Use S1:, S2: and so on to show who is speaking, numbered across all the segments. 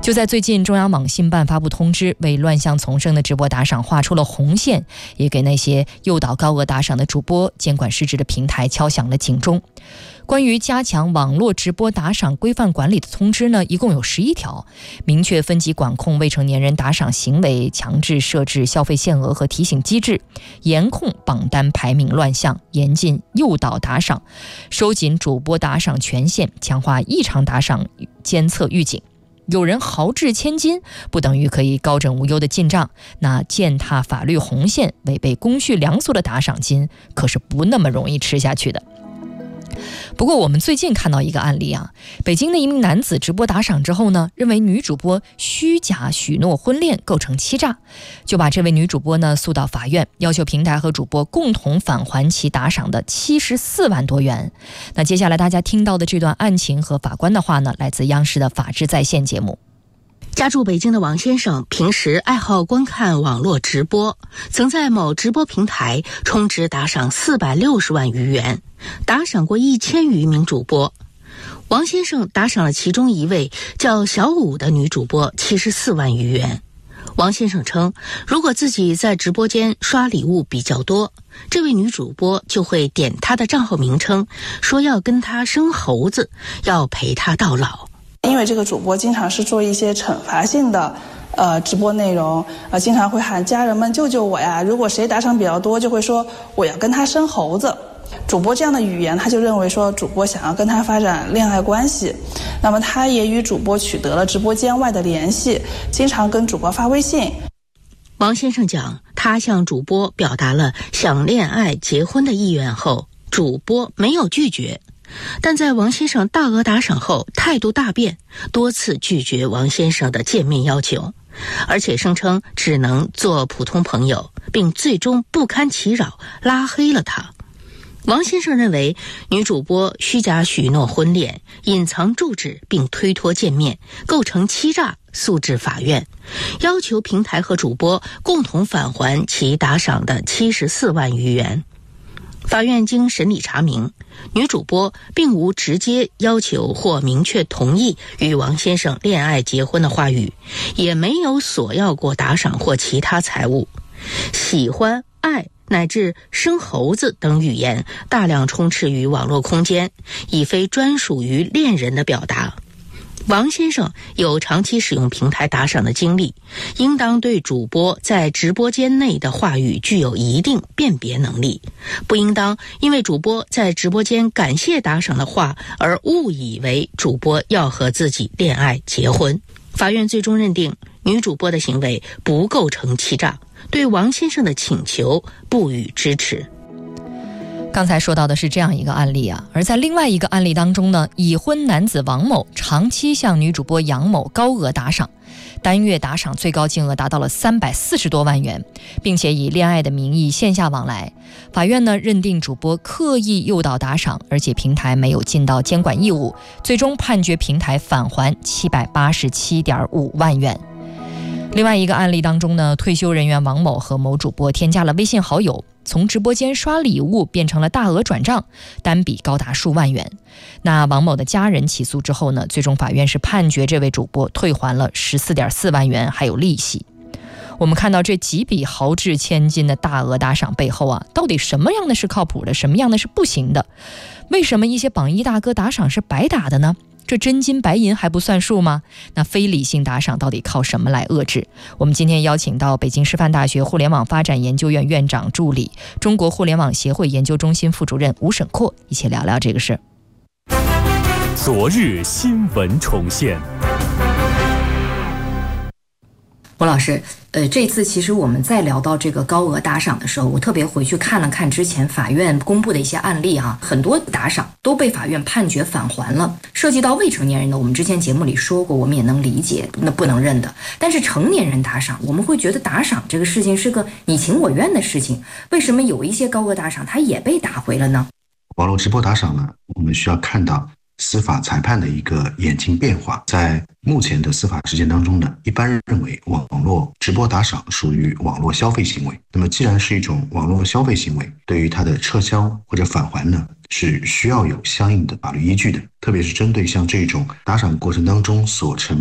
S1: 就在最近，中央网信办发布通知，为乱象丛生的直播打赏画出了红线，也给那些诱导高额打赏的主播、监管失职的平台敲响了警钟。关于加强网络直播打赏规范管理的通知呢，一共有11条，明确分级管控未成年人打赏行为，强制设置消费限额和提醒机制，严控榜单排名乱象，严禁诱导打赏，收紧主播打赏权限，强化异常打赏监测预警。有人豪掷千金，不等于可以高枕无忧的进账，那践踏法律红线、违背公序良俗的打赏金，可是不那么容易吃下去的。不过我们最近看到一个案例啊，北京的一名男子直播打赏之后呢，认为女主播虚假许诺婚恋构成欺诈，就把这位女主播呢诉到法院，要求平台和主播共同返还其打赏的74万多元。那接下来大家听到的这段案情和法官的话呢，来自央视的法治在线节目。
S2: 家住北京的王先生平时爱好观看网络直播，曾在某直播平台充值打赏460万余元，打赏过1000余名主播。王先生打赏了其中一位叫小武的女主播74万余元。王先生称，如果自己在直播间刷礼物比较多，这位女主播就会点他的账号名称，说要跟他生猴子，要陪他到老。
S3: 因为这个主播经常是做一些惩罚性的直播内容，经常会喊家人们救救我呀，如果谁打赏比较多就会说我要跟他生猴子。主播这样的语言，他就认为说主播想要跟他发展恋爱关系，那么他也与主播取得了直播间外的联系，经常跟主播发微信。
S2: 王先生讲，他向主播表达了想恋爱结婚的意愿后，主播没有拒绝，但在王先生大额打赏后态度大变，多次拒绝王先生的见面要求，而且声称只能做普通朋友，并最终不堪其扰拉黑了他。王先生认为女主播虚假许诺婚恋、隐藏住址并推脱见面，构成欺诈，诉至法院，要求平台和主播共同返还其打赏的74万余元。法院经审理查明，女主播并无直接要求或明确同意与王先生恋爱结婚的话语，也没有索要过打赏或其他财物。喜欢、爱乃至生猴子等语言大量充斥于网络空间，已非专属于恋人的表达。王先生有长期使用平台打赏的经历，应当对主播在直播间内的话语具有一定辨别能力，不应当因为主播在直播间感谢打赏的话而误以为主播要和自己恋爱结婚。法院最终认定女主播的行为不构成欺诈，对王先生的请求不予支持。
S1: 刚才说到的是这样一个案例啊，而在另外一个案例当中呢，已婚男子王某长期向女主播杨某高额打赏，单月打赏最高金额达到了340多万元，并且以恋爱的名义线下往来。法院呢认定主播刻意诱导打赏，而且平台没有尽到监管义务，最终判决平台返还787.5万元。另外一个案例当中呢，退休人员王某和某主播添加了微信好友，从直播间刷礼物变成了大额转账，单笔高达数万元。那王某的家人起诉之后呢，最终法院是判决这位主播退还了14.4万元，还有利息。我们看到这几笔豪掷千金的大额打赏背后啊，到底什么样的是靠谱的，什么样的是不行的？为什么一些榜一大哥打赏是白打的呢？这真金白银还不算数吗？那非理性打赏到底靠什么来遏制？我们今天邀请到北京师范大学互联网发展研究院院长助理、中国互联网协会研究中心副主任吴沈括，一起聊聊这个事。
S4: 昨日新闻重现。
S1: 吴老师，这次其实我们在聊到这个高额打赏的时候，我特别回去看了看之前法院公布的一些案例哈，很多打赏都被法院判决返还了。涉及到未成年人的，我们之前节目里说过，我们也能理解，那不能认的。但是成年人打赏，我们会觉得打赏这个事情是个你情我愿的事情，为什么有一些高额打赏它也被打回了呢？
S5: 网络直播打赏呢，我们需要看到司法裁判的一个演进变化。在目前的司法实践当中呢，一般认为网络直播打赏属于网络消费行为。那么既然是一种网络消费行为，对于它的撤销或者返还呢，是需要有相应的法律依据的。特别是针对像这种打赏过程当中所成立的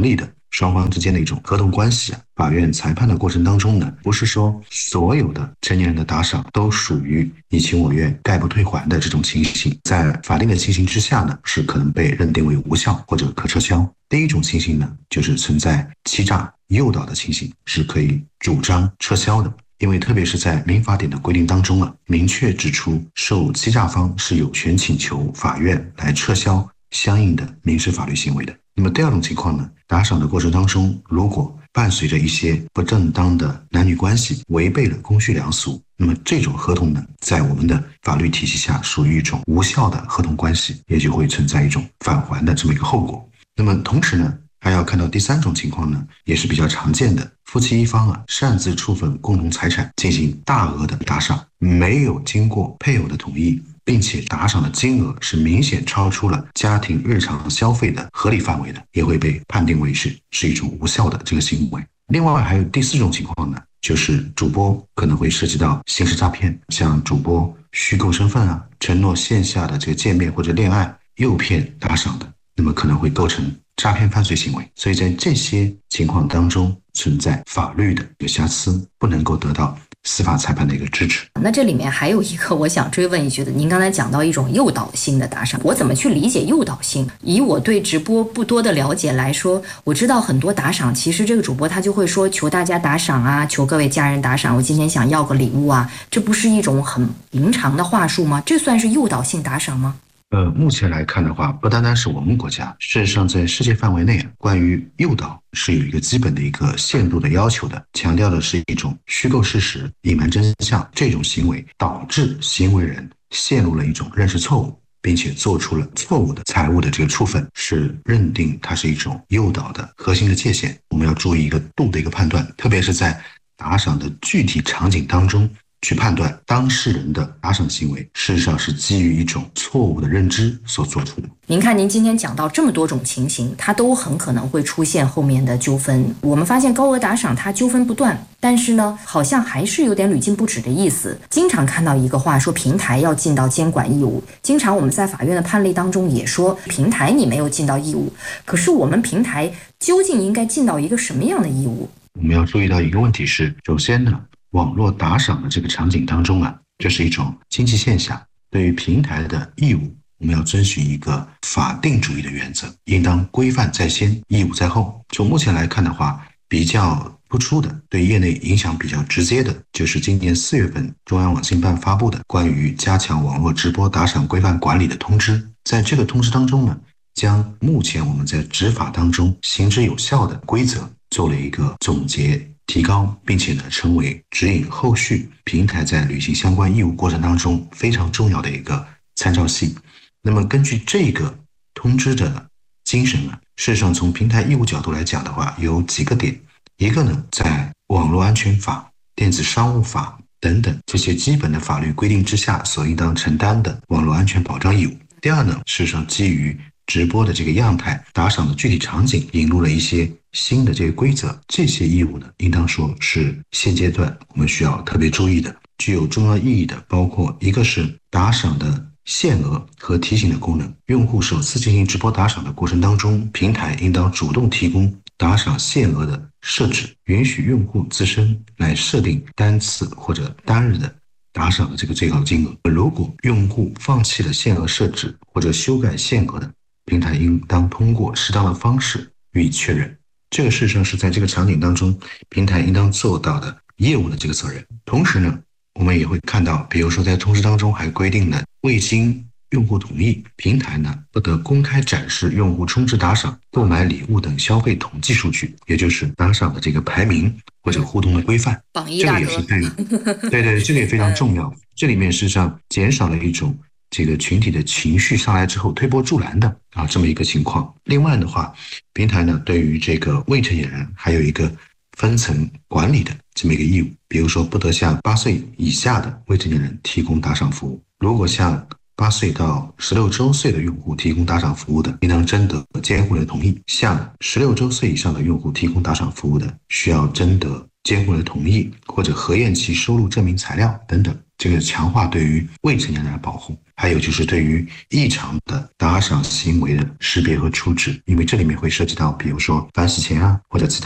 S5: 双方之间的一种合同关系法院裁判的过程当中呢，不是说所有的成年人的打赏都属于你情我愿概不退还的这种情形，在法定的情形之下呢，是可能被认定为无效或者可撤销。第一种情形呢，就是存在欺诈诱导的情形，是可以主张撤销的。因为特别是在民法典的规定当中明确指出受欺诈方是有权请求法院来撤销相应的民事法律行为的。那么第二种情况呢，打赏的过程当中，如果伴随着一些不正当的男女关系，违背了公序良俗，那么这种合同呢，在我们的法律体系下属于一种无效的合同关系，也就会存在一种返还的这么一个后果。那么同时呢，还要看到第三种情况呢，也是比较常见的，夫妻一方擅自处分共同财产进行大额的打赏，没有经过配偶的同意，并且打赏的金额是明显超出了家庭日常消费的合理范围的，也会被判定为是一种无效的这个行为。另外还有第四种情况呢，就是主播可能会涉及到刑事诈骗，像主播虚构身份承诺线下的这个见面或者恋爱，诱骗打赏的，那么可能会构成诈骗犯罪行为。所以在这些情况当中存在法律的一个瑕疵，不能够得到司法裁判的一个支持。
S1: 那这里面还有一个我想追问一句的，您刚才讲到一种诱导性的打赏，我怎么去理解诱导性？以我对直播不多的了解来说，我知道很多打赏，其实这个主播他就会说求大家打赏求各位家人打赏，我今天想要个礼物这不是一种很平常的话术吗？这算是诱导性打赏吗？
S5: 目前来看的话，不单单是我们国家，事实上在世界范围内关于诱导是有一个基本的一个限度的要求的，强调的是一种虚构事实、隐瞒真相这种行为，导致行为人陷入了一种认识错误，并且做出了错误的财物的这个处分，是认定它是一种诱导的核心的界限。我们要注意一个度的一个判断，特别是在打赏的具体场景当中去判断当事人的打赏行为，事实上是基于一种错误的认知所做出的。
S1: 您看，您今天讲到这么多种情形，它都很可能会出现后面的纠纷。我们发现高额打赏它纠纷不断，但是呢，好像还是有点屡禁不止的意思。经常看到一个话说平台要尽到监管义务，经常我们在法院的判例当中也说平台你没有尽到义务。可是我们平台究竟应该尽到一个什么样的义务？
S5: 我们要注意到一个问题是，首先呢，网络打赏的这个场景当中这是一种经济现象，对于平台的义务，我们要遵循一个法定主义的原则，应当规范在先，义务在后。从目前来看的话，比较突出的，对业内影响比较直接的，就是今年4月份中央网信办发布的关于加强网络直播打赏规范管理的通知。在这个通知当中呢，将目前我们在执法当中行之有效的规则做了一个总结提高，并且呢成为指引后续平台在履行相关义务过程当中非常重要的一个参照系。那么根据这个通知的精神事实上从平台义务角度来讲的话，有几个点。一个呢，在网络安全法、电子商务法等等这些基本的法律规定之下所应当承担的网络安全保障义务。第二呢，事实上基于直播的这个样态、打赏的具体场景，引入了一些新的这个规则，这些义务呢，应当说是现阶段我们需要特别注意的。具有重要意义的包括一个是打赏的限额和提醒的功能，用户首次进行直播打赏的过程当中，平台应当主动提供打赏限额的设置，允许用户自身来设定单次或者单日的打赏的这个最高金额。如果用户放弃了限额设置或者修改限额的，平台应当通过适当的方式予以确认。这个事实上是在这个场景当中平台应当做到的业务的这个责任。同时呢，我们也会看到，比如说在通知当中还规定了未经用户同意，平台呢不得公开展示用户充值打赏、购买礼物等消费统计数据，也就是打赏的这个排名或者互动的规范。
S1: 榜一大哥，
S5: 这个也是对，这个也非常重要。这里面事实上减少了一种这个群体的情绪上来之后推波助澜的这么一个情况。另外的话，平台呢对于这个未成年人还有一个分层管理的这么一个义务，比如说不得向8岁以下的未成年人提供打赏服务，如果向8岁到16周岁的用户提供打赏服务的，应当征得监护人同意；向16周岁以上的用户提供打赏服务的，需要征得监护人同意或者核验其收入证明材料等等，这个强化对于未成年人的保护。 还有就是对于异常的打赏行为的识别和处置，因为这里面会涉及到比如说反洗钱啊或者其他